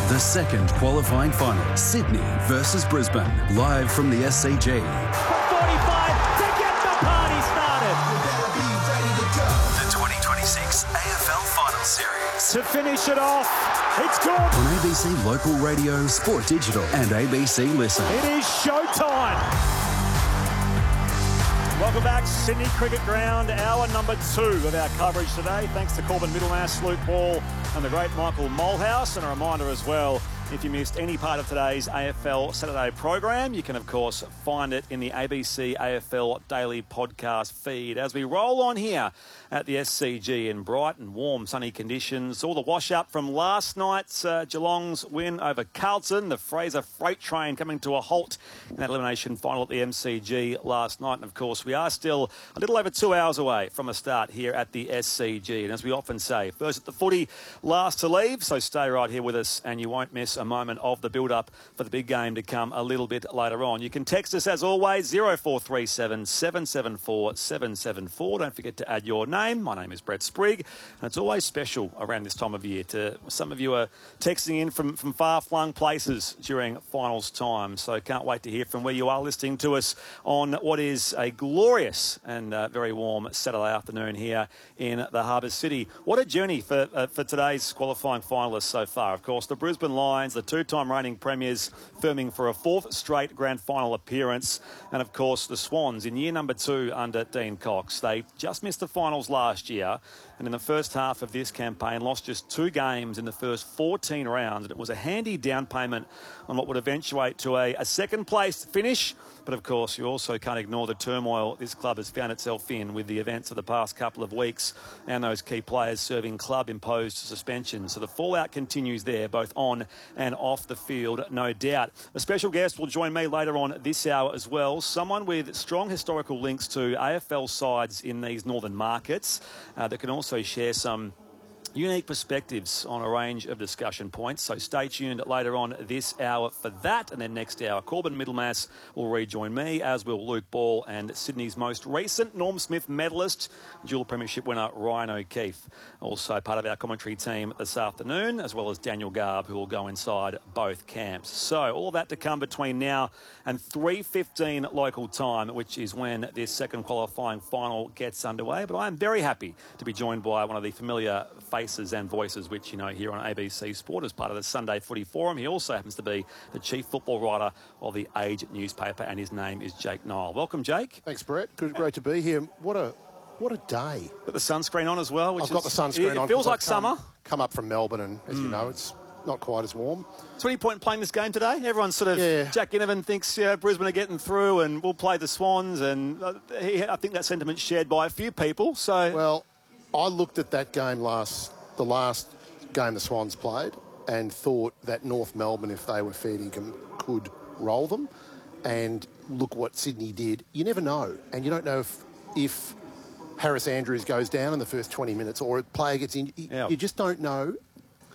The second qualifying final, Sydney versus Brisbane, live from the SCG. 45 to get the party started. The 2026 AFL Final Series. To finish it off, it's good. On ABC Local Radio, Sport Digital and ABC Listen. It is showtime. Welcome back, Sydney Cricket Ground, hour number 2 of our coverage today. Thanks to Corbin Middlemass, Luke Ball and the great Michael Mulhouse. And a reminder as well, if you missed any part of today's AFL Saturday program, you can, of course, find it in the ABC AFL Daily Podcast feed. As we roll on here at the SCG in bright and warm sunny conditions, all the wash-up from last night's Geelong's win over Carlton, the Fraser Freight Train coming to a halt in that elimination final at the MCG last night. And, of course, we are still a little over 2 hours away from a start here at the SCG. And as we often say, first at the footy, last to leave. So stay right here with us and you won't miss a moment of the build-up for the big game to come a little bit later on. You can text us as always, 0437 774 774. Don't forget to add your name. My name is Brett Sprigg, and it's always special around this time of year. Some of you are texting in from far-flung places during finals time, so can't wait to hear from where you are listening to us on what is a glorious and very warm Saturday afternoon here in the Harbour City. What a journey for today's qualifying finalists so far. Of course, the Brisbane Lions, the two-time reigning premiers, firming for a 4th straight grand final appearance. And, of course, the Swans in year number 2 under Dean Cox. They just missed the finals last year, and in the first half of this campaign lost just 2 games in the first 14 rounds. And it was a handy down payment on what would eventuate to a second-place finish. But, of course, you also can't ignore the turmoil this club has found itself in with the events of the past couple of weeks and those key players serving club-imposed suspensions. So the fallout continues there, both on and off the field, no doubt. A special guest will join me later on this hour as well, someone with strong historical links to AFL sides in these northern markets that can also share some unique perspectives on a range of discussion points. So stay tuned later on this hour for that. And then next hour, Corbin Middlemass will rejoin me, as will Luke Ball and Sydney's most recent Norm Smith medalist, dual premiership winner Ryan O'Keefe. Also part of our commentary team this afternoon, as well as Daniel Garb, who will go inside both camps. So all of that to come between now and 3:15 local time, which is when this second qualifying final gets underway. But I am very happy to be joined by one of the familiar faces and voices which you know here on ABC Sport as part of the Sunday Footy Forum. He also happens to be the chief football writer of the Age newspaper, and his name is Jake Niall. Welcome, Jake. Thanks, Brett. Great to be here. What a day. Got the sunscreen on as well. I've got the sunscreen on. It feels like summer. Come up from Melbourne, and as you know, it's not quite as warm. So any point in playing this game today? Everyone's sort of, Jack Ginnivan thinks Brisbane are getting through and we'll play the Swans, and I think that sentiment's shared by a few people. So well, I looked at that game the last game the Swans played, and thought that North Melbourne, if they were fair dinkum, could roll them. And look what Sydney did. You never know. And you don't know if Harris Andrews goes down in the first 20 minutes or a player gets injured. You just don't know.